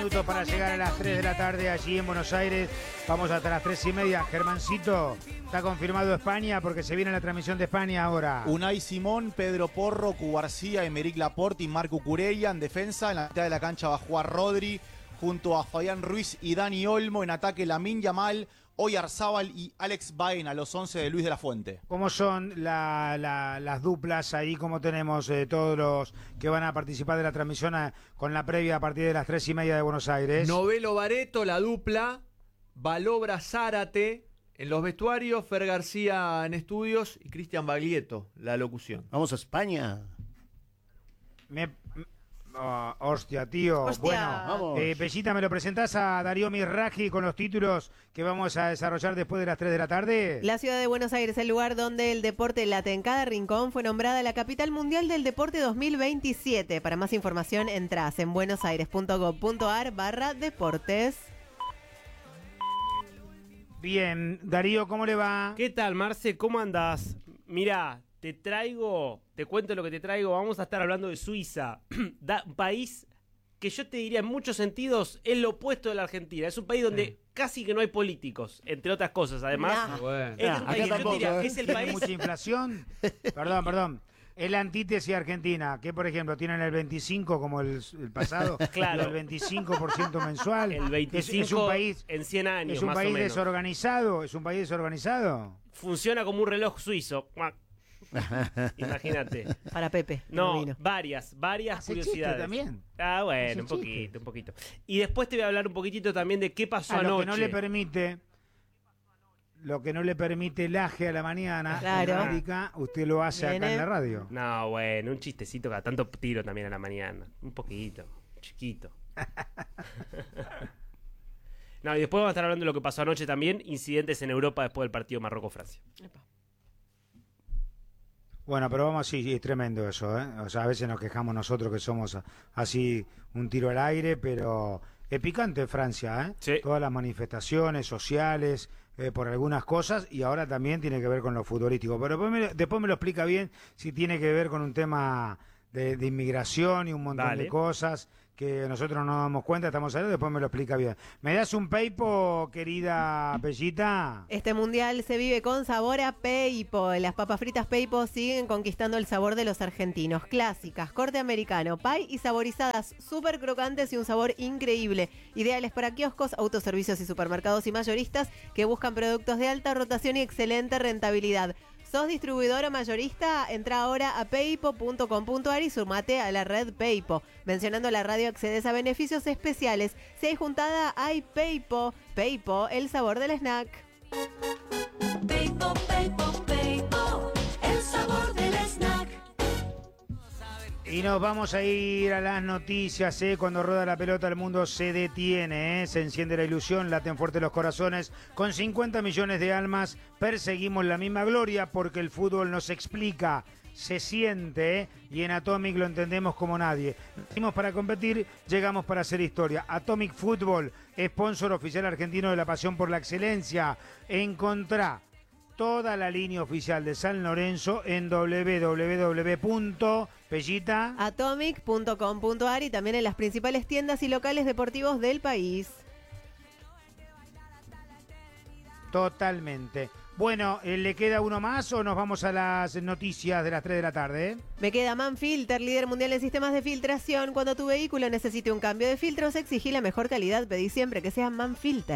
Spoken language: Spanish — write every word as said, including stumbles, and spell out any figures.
minutos para llegar a las tres de la tarde allí en Buenos Aires. Vamos hasta las tres y media. Germancito, está confirmado España porque se viene la transmisión de España ahora. Unai Simón, Pedro Porro, Cubarsía, Emerick Laporte y Marco Cureia en defensa. En la mitad de la cancha va a jugar Rodri junto a Fabián Ruiz y Dani Olmo. En ataque Lamine Yamal, Oyarzábal y Alex Baena, los once de Luis de la Fuente. ¿Cómo son la, la, las duplas ahí? ¿Cómo tenemos eh, todos los que van a participar de la transmisión a, con la previa a partir de las tres y media de Buenos Aires? Novelo Bareto, la dupla. Balobra Zárate en los vestuarios. Fer García en estudios. Y Cristian Baglietto, la locución. Vamos a España. Me... Oh, hostia, tío. Hostia. Bueno, eh, Pellita, ¿me lo presentás a Darío Mirraji con los títulos que vamos a desarrollar después de las tres de la tarde? La ciudad de Buenos Aires, el lugar donde el deporte late en cada rincón, fue nombrada la capital mundial del deporte dos mil veintisiete. Para más información, entrás en buenosaires.gov.ar barra deportes. Bien, Darío, ¿cómo le va? ¿Qué tal, Marce? ¿Cómo andás? Mirá, te traigo, te cuento lo que te traigo. Vamos a estar hablando de Suiza, da, un país que yo te diría en muchos sentidos es lo opuesto de la Argentina. Es un país donde sí. casi que no hay políticos, entre otras cosas. Además, nah. bueno. es, nah, un país, yo te diría, ¿eh? es el ¿Tiene país... mucha inflación? Perdón, perdón. Es la antítesis argentina, que por ejemplo tienen el veinticinco como el, el pasado, claro. el veinticinco por ciento mensual. El veinticinco es, es un país en cien años, es un más país o menos. desorganizado, es un país desorganizado. Funciona como un reloj suizo. Imagínate. Para Pepe. No, vino. varias, varias Hace curiosidades. chiste también. Ah, bueno, Hace un chiste. poquito, un poquito. Y después te voy a hablar un poquitito también de qué pasó A lo anoche. que no le permite, lo que no le permite el aje a la mañana, Claro. en América, usted lo hace acá Viene. en la radio. No, bueno, un chistecito, cada tanto tiro también a la mañana. Un poquito, chiquito. No, y después vamos a estar hablando de lo que pasó anoche también, incidentes en Europa después del partido Marruecos-Francia. Epa. Bueno, pero vamos, sí, es tremendo eso, ¿eh? O sea, a veces nos quejamos nosotros que somos así un tiro al aire, pero es picante Francia, ¿eh? Sí. Todas las manifestaciones sociales, eh, por algunas cosas, y ahora también tiene que ver con lo futbolístico. Pero después me, después me lo explica bien si tiene que ver con un tema de, de inmigración y un montón Dale. de cosas que nosotros no nos damos cuenta, estamos ahí, después me lo explica bien. ¿Me das un peipo, querida Pellita? Este mundial se vive con sabor a Peipo. Las papas fritas Peipo siguen conquistando el sabor de los argentinos. Clásicas, corte americano, pie y saborizadas, súper crocantes y un sabor increíble. Ideales para kioscos, autoservicios y supermercados y mayoristas que buscan productos de alta rotación y excelente rentabilidad. ¿Sos distribuidor o mayorista? Entra ahora a peipo punto com punto ar y sumate a la red Peipo. Mencionando la radio accedes a beneficios especiales. Si hay juntada, hay Peipo. Peipo, el sabor del snack. Peipo, Peipo, Peipo, el sabor del snack. Y nos vamos a ir a las noticias, ¿eh? Cuando rueda la pelota el mundo se detiene, ¿eh? Se enciende la ilusión, laten fuerte los corazones. Con cincuenta millones de almas perseguimos la misma gloria porque el fútbol nos explica, se siente, ¿eh? Y en Atomic lo entendemos como nadie. Nacimos para competir, llegamos para hacer historia. Atomic Fútbol, sponsor oficial argentino de la pasión por la excelencia. Encontrá toda la línea oficial de San Lorenzo en doble u doble u doble u punto pellita atomic punto com punto ar y también en las principales tiendas y locales deportivos del país. Totalmente. Bueno, eh, ¿le queda uno más o nos vamos a las noticias de las tres de la tarde? ¿Eh? Me queda Manfilter, líder mundial en sistemas de filtración. Cuando tu vehículo necesite un cambio de filtros, exigí la mejor calidad. Pedí siempre que sea Manfilter.